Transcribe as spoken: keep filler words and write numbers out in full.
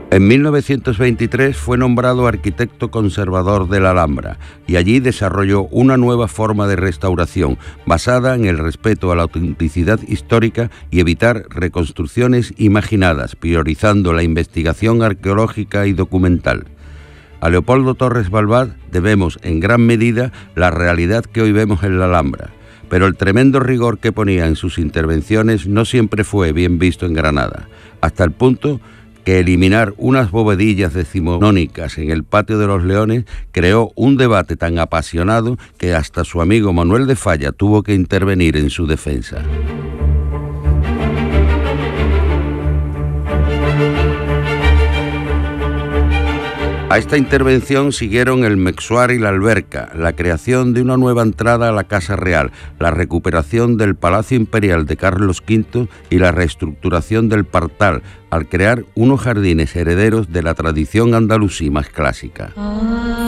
En mil novecientos veintitrés fue nombrado arquitecto conservador de la Alhambra y allí desarrolló una nueva forma de restauración basada en el respeto a la autenticidad histórica y evitar reconstrucciones imaginadas, priorizando la investigación arqueológica y documental. A Leopoldo Torres Balbat debemos en gran medida la realidad que hoy vemos en la Alhambra, pero el tremendo rigor que ponía en sus intervenciones no siempre fue bien visto en Granada, hasta el punto que eliminar unas bovedillas decimonónicas en el Patio de los Leones creó un debate tan apasionado que hasta su amigo Manuel de Falla tuvo que intervenir en su defensa. A esta intervención siguieron el Mexuar y la alberca, la creación de una nueva entrada a la Casa Real, la recuperación del Palacio Imperial de Carlos quinto y la reestructuración del Partal, al crear unos jardines herederos de la tradición andalusí más clásica.